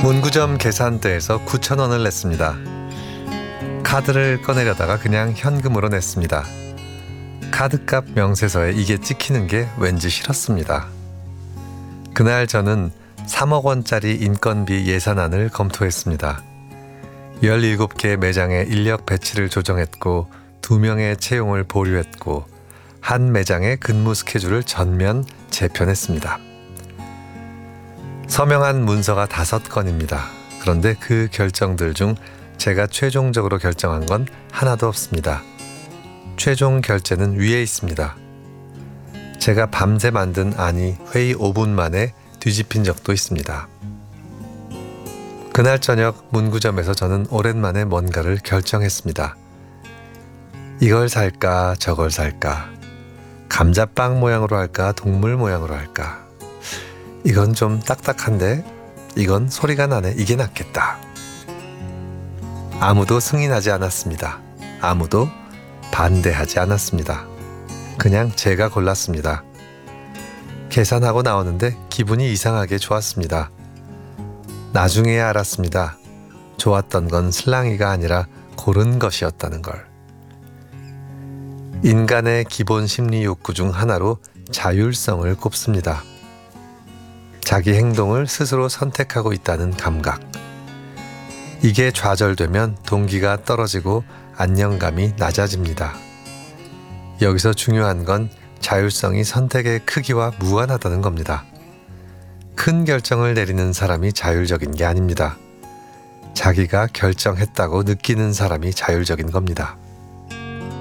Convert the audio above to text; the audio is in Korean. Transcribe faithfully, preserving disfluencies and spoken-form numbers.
문구점 계산대에서 구천 원을 냈습니다. 카드를 꺼내려다가 그냥 현금으로 냈습니다. 카드값 명세서에 이게 찍히는 게 왠지 싫었습니다. 그날 저는 삼억 원짜리 인건비 예산안을 검토했습니다. 열일곱 개 매장의 인력 배치를 조정했고 두 명의 채용을 보류했고 한 매장의 근무 스케줄을 전면 재편했습니다. 서명한 문서가 다섯 건입니다. 그런데 그 결정들 중 제가 최종적으로 결정한 건 하나도 없습니다. 최종 결제는 위에 있습니다. 제가 밤새 만든 안이 회의 오 분 만에 뒤집힌 적도 있습니다. 그날 저녁 문구점에서 저는 오랜만에 뭔가를 결정했습니다. 이걸 살까 저걸 살까, 감자빵 모양으로 할까 동물 모양으로 할까, 이건 좀 딱딱한데 이건 소리가 나네, 이게 낫겠다. 아무도 승인하지 않았습니다. 아무도 반대하지 않았습니다. 그냥 제가 골랐습니다. 계산하고 나오는데 기분이 이상하게 좋았습니다. 나중에야 알았습니다. 좋았던 건 슬랑이가 아니라 고른 것이었다는 걸. 인간의 기본 심리 욕구 중 하나로 자율성을 꼽습니다. 자기 행동을 스스로 선택하고 있다는 감각. 이게 좌절되면 동기가 떨어지고 안정감이 낮아집니다. 여기서 중요한 건 자율성이 선택의 크기와 무관하다는 겁니다. 큰 결정을 내리는 사람이 자율적인 게 아닙니다. 자기가 결정했다고 느끼는 사람이 자율적인 겁니다.